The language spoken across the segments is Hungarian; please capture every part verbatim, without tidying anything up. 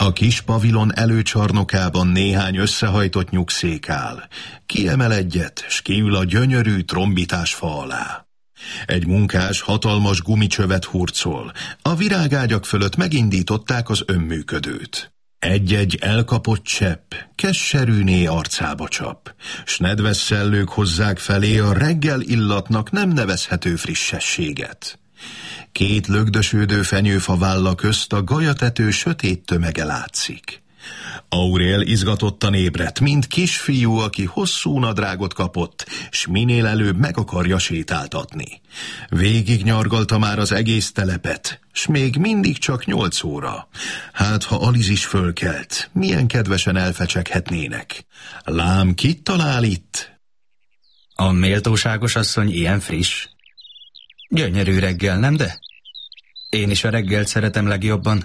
A kis pavilon előcsarnokában néhány összehajtott nyugszék áll. Kiemel egyet, s kiül a gyönyörű trombitás fa alá. Egy munkás hatalmas gumicsövet hurcol. A virágágyak fölött megindították az önműködőt. Egy-egy elkapott csepp kesserűné arcába csap, s nedves szellők hozzák felé a reggel illatnak nem nevezhető frissességet. Két lögdösődő fenyőfa válla közt a gajatető sötét tömege látszik. Aurél izgatottan ébredt, mint kisfiú, aki hosszú nadrágot kapott, s minél előbb meg akarja sétáltatni. Végig nyargalta már az egész telepet, s még mindig csak nyolc óra. Hát, ha Aliz is fölkelt, milyen kedvesen elfecseghetnének. Lám, kit talál itt? A méltóságos asszony ilyen friss. Gyönyörű reggel, nem de? Én is a reggelt szeretem legjobban.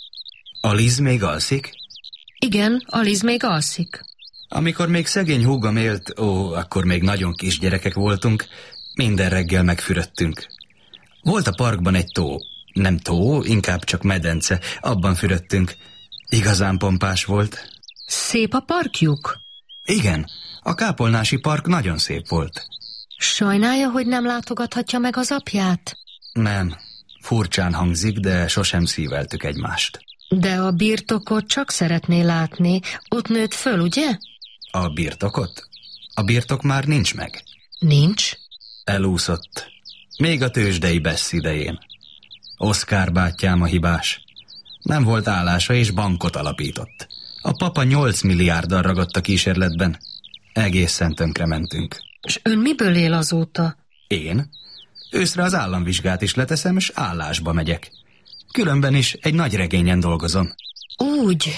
Aliz még alszik? Igen, Aliz még alszik. Amikor még szegény húgom élt, ó, akkor még nagyon kis gyerekek voltunk, minden reggel megfürödtünk. Volt a parkban egy tó, nem tó, inkább csak medence, abban fürödtünk. Igazán pompás volt. Szép a parkjuk? Igen, a kápolnási park nagyon szép volt. Sajnálja, hogy nem látogathatja meg az apját? Nem, furcsán hangzik, de sosem szíveltük egymást. De a birtokot csak szeretné látni. Ott nőtt föl, ugye? A birtokot? A birtok már nincs meg. Nincs? Elúszott. Még a tőzsdei Bessz idején. Oszkár bátyám a hibás. Nem volt állása és bankot alapított. A papa nyolc milliárddal ragadt a kísérletben. Egészen tönkrementünk. És ön miből él azóta? Én? Őszre az államvizsgát is leteszem, és állásba megyek. Különben is egy nagy regényen dolgozom. Úgy,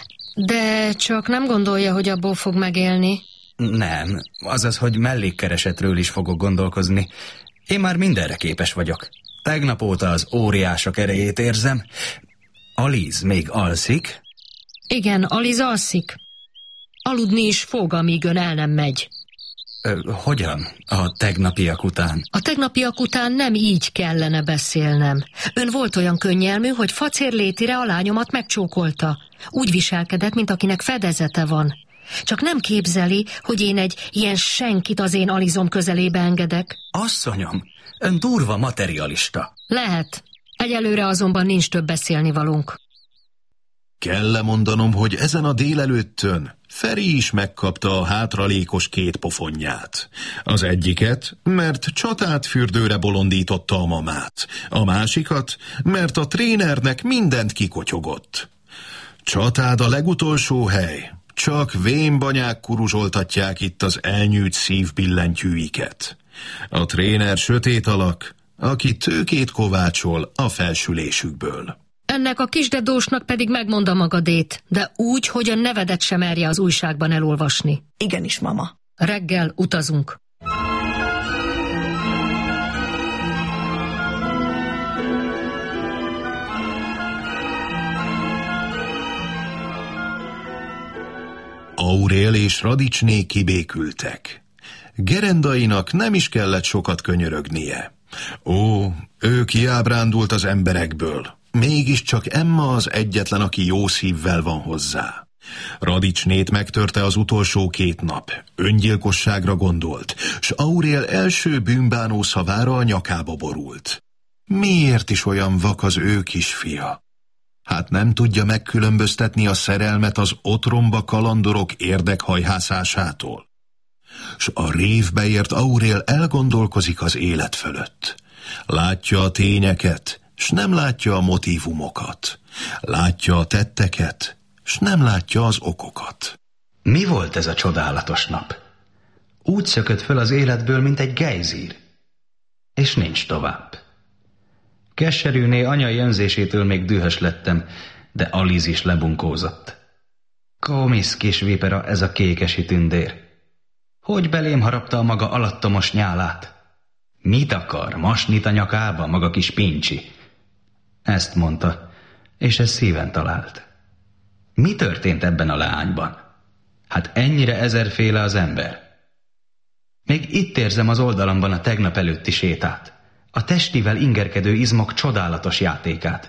de csak nem gondolja, hogy abból fog megélni? Nem, azaz, hogy mellékkeresetről is fogok gondolkozni. Én már mindenre képes vagyok. Tegnap óta az óriások erejét érzem. Aliz még alszik? Igen, Aliz alszik. Aludni is fog, amíg ön el nem megy. Ö, hogyan? A tegnapiak után? A tegnapiak után nem így kellene beszélnem. Ön volt olyan könnyelmű, hogy facérlétire a lányomat megcsókolta. Úgy viselkedett, mint akinek fedezete van. Csak nem képzeli, hogy én egy ilyen senkit az én Alizom közelébe engedek. Asszonyom, ön durva materialista. Lehet. Egyelőre azonban nincs több beszélnivalónk. Kell-e mondanom, hogy ezen a délelőttön Feri is megkapta a hátralékos két pofonját. Az egyiket, mert csatát fürdőre bolondította a mamát. A másikat, mert a trénernek mindent kikotyogott. Csatád a legutolsó hely. Csak vénbanyák kuruzsoltatják itt az elnyűjt szívbillentyűiket. A tréner sötét alak, aki tőkét kovácsol a felsülésükből. Ennek a kisdedósnak pedig megmond a magadét, de úgy, hogy a nevedet sem merje az újságban elolvasni. Igenis, mama. Reggel utazunk. Aurél és Radicsné kibékültek. Gerendainak nem is kellett sokat könyörögnie. Ó, ő kiábrándult az emberekből. Mégiscsak Emma az egyetlen, aki jó szívvel van hozzá. Radicsnét megtörte az utolsó két nap. Öngyilkosságra gondolt, s Aurél első bűnbánó szavára a nyakába borult. Miért is olyan vak az ő kisfia? Hát nem tudja megkülönböztetni a szerelmet az otromba kalandorok érdekhajhászásától. S a révbe ért Aurél elgondolkozik az élet fölött. Látja a tényeket, s nem látja a motívumokat. Látja a tetteket, s nem látja az okokat. Mi volt ez a csodálatos nap? Úgy szökött föl az életből, mint egy gejzír. És nincs tovább. Keserűné anyai önzésétől még dühös lettem, de Aliz is lebunkózott. Komisz kis vipera ez a kékesi tündér. Hogy belém harapta a maga alattomos nyálát? Mit akar, masnit a nyakába, maga kis pincsi? Ezt mondta, és ez szíven talált. Mi történt ebben a leányban? Hát ennyire ezerféle az ember. Még itt érzem az oldalamban a tegnap előtti sétát, a testivel ingerkedő izmok csodálatos játékát.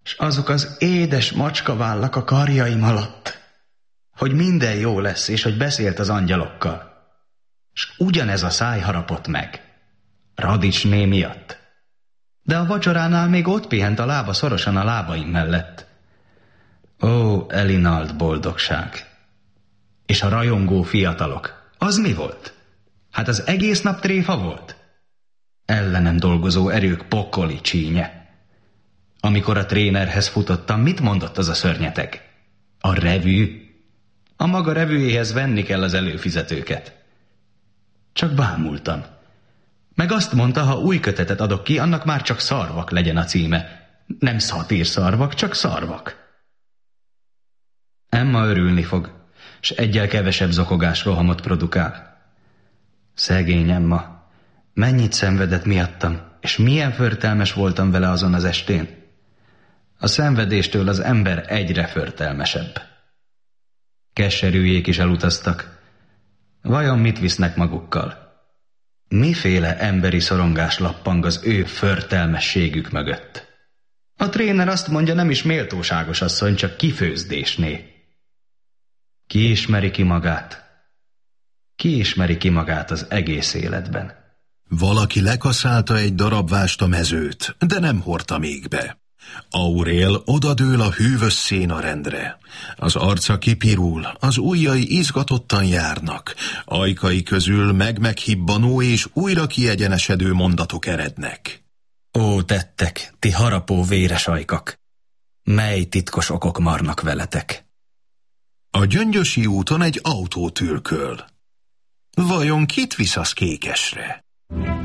s azok az édes macskavállak a karjaim alatt, hogy minden jó lesz, és hogy beszélt az angyalokkal. S ugyanez a száj harapott meg, Radicsné miatt. De a vacsoránál még ott pihent a lába szorosan a lábaim mellett. Ó, Elinald boldogság! És a rajongó fiatalok, az mi volt? Hát az egész nap tréfa volt? Ellenem dolgozó erők pokoli csínye. Amikor a trénerhez futottam, mit mondott az a szörnyeteg? A revű? A maga revűjéhez venni kell az előfizetőket. Csak bámultam. Meg azt mondta, ha új kötetet adok ki, annak már csak szarvak legyen a címe. Nem szatírszarvak, csak szarvak. Emma örülni fog, s egyel kevesebb zokogás rohamot produkál. Szegény Emma, mennyit szenvedett miattam, és milyen förtelmes voltam vele azon az estén. A szenvedéstől az ember egyre förtelmesebb. Keserűjék is elutaztak. Vajon mit visznek magukkal? Miféle emberi szorongás lappang az ő förtelmességük mögött? A tréner azt mondja, nem is méltóságos asszony, csak kifőzdésné. Ki ismeri ki magát? Ki ismeri ki magát az egész életben? Valaki lekaszálta egy darab vást mezőt, de nem hordta még be. Aurél odadől a hűvös szénarendre. Az arca kipirul, az ujjai izgatottan járnak, ajkai közül meg-meghibbanó és újra kiegyenesedő mondatok erednek. Ó, tettek, ti harapó véres ajkak! Mely titkos okok marnak veletek? A Gyöngyösi úton egy autó tülköl. Vajon kit visz az Kékesre?